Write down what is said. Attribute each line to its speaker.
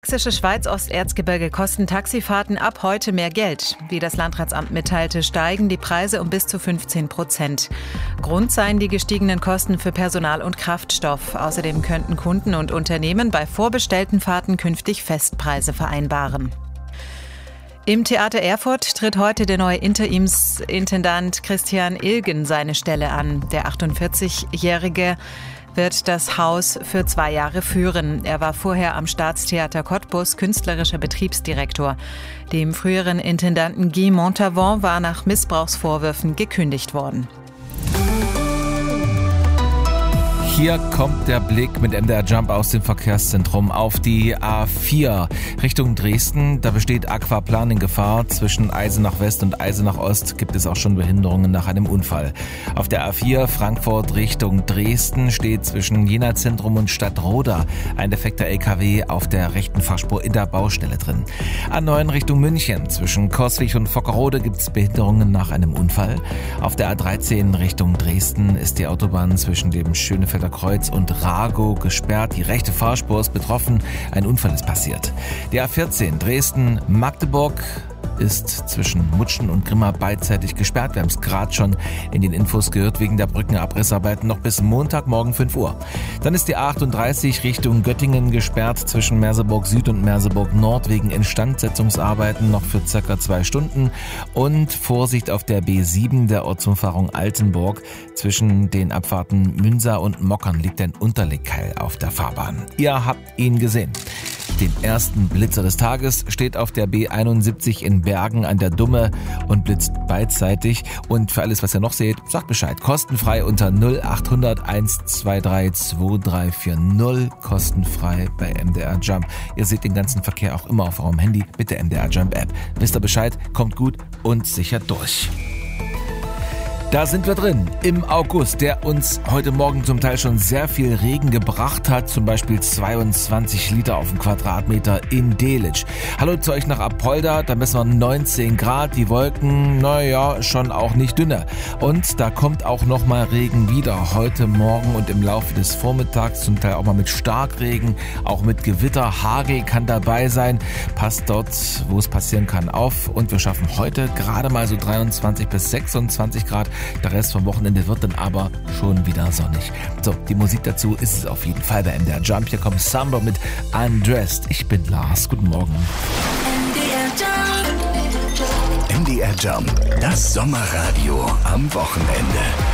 Speaker 1: Sächsische Schweiz-Osterzgebirge kosten Taxifahrten ab heute mehr Geld. Wie das Landratsamt mitteilte, steigen die Preise um bis zu 15%. Grund seien die gestiegenen Kosten für Personal und Kraftstoff. Außerdem könnten Kunden und Unternehmen bei vorbestellten Fahrten künftig Festpreise vereinbaren. Im Theater Erfurt tritt heute der neue Interimsintendant Christian Ilgen seine Stelle an. Der 48-Jährige wird das Haus für 2 Jahre führen. Er war vorher am Staatstheater Cottbus künstlerischer Betriebsdirektor. Dem früheren Intendanten Guy Montavon war nach Missbrauchsvorwürfen gekündigt worden.
Speaker 2: Hier kommt der Blick mit MDR Jump aus dem Verkehrszentrum auf die A4 Richtung Dresden. Da besteht Aquaplaning-Gefahr. Zwischen Eisenach West und Eisenach Ost gibt es auch schon Behinderungen nach einem Unfall. Auf der A4 Frankfurt Richtung Dresden steht zwischen Jena Zentrum und Stadtroda ein defekter LKW auf der rechten Fahrspur in der Baustelle drin. A9 Richtung München zwischen Coswig und Vockerode gibt es Behinderungen nach einem Unfall. Auf der A13 Richtung Dresden ist die Autobahn zwischen dem Schönefelder Kreuz und Ragow gesperrt. Die rechte Fahrspur ist betroffen. Ein Unfall ist passiert. Die A14 Dresden-Magdeburg ist zwischen Mutschen und Grimma beidseitig gesperrt. Wir haben es gerade schon in den Infos gehört, wegen der Brückenabrissarbeiten noch bis Montagmorgen 5 Uhr. Dann ist die A38 Richtung Göttingen gesperrt zwischen Merseburg Süd und Merseburg Nord wegen Instandsetzungsarbeiten noch für ca. 2 Stunden. Und Vorsicht auf der B7 der Ortsumfahrung Altenburg. Zwischen den Abfahrten Münster und Mockern liegt ein Unterlegkeil auf der Fahrbahn. Ihr habt ihn gesehen. Den ersten Blitzer des Tages steht auf der B71 in Bergen an der Dumme und blitzt beidseitig. Und für alles, was ihr noch seht, sagt Bescheid. Kostenfrei unter 0800 123 2340. Kostenfrei bei MDR Jump. Ihr seht den ganzen Verkehr auch immer auf eurem Handy mit der MDR Jump App. Wisst ihr Bescheid? Kommt gut und sicher durch. Da sind wir drin, im August, der uns heute Morgen zum Teil schon sehr viel Regen gebracht hat, zum Beispiel 22 Liter auf den Quadratmeter in Delitzsch. Hallo zu euch nach Apolda, da messen wir 19 Grad, die Wolken, naja, schon auch nicht dünner. Und da kommt auch nochmal Regen wieder, heute Morgen und im Laufe des Vormittags, zum Teil auch mal mit Starkregen, auch mit Gewitter, Hagel kann dabei sein. Passt dort, wo es passieren kann, auf und wir schaffen heute gerade mal so 23 bis 26 Grad. Der Rest vom Wochenende wird dann aber schon wieder sonnig. So, die Musik dazu ist es auf jeden Fall bei MDR Jump. Hier kommt Samba mit Undressed. Ich bin Lars. Guten Morgen.
Speaker 3: MDR Jump, das Sommerradio am Wochenende.